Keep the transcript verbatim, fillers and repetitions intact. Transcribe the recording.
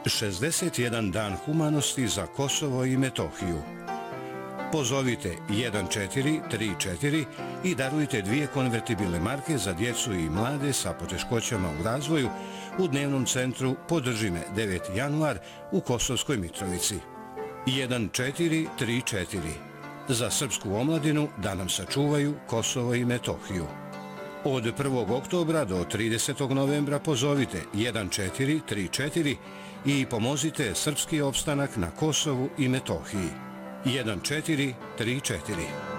šezdeset jedan dan humanosti za Kosovo i Metohiju. Pozovite jedan četiri tri četiri i darujte dvije konvertibilne marke za djecu i mlade sa poteškoćama u razvoju u dnevnom centru Podrži me deveti januar u Kosovskoj Mitrovici. jedan četiri tri četiri za srpsku omladinu da nam sačuvaju Kosovo i Metohiju. Od prvog oktobra do tridesetog novembra pozovite jedan četiri tri četiri i pomozite srpski opstanak na Kosovu i Metohiji. jedan četiri tri četiri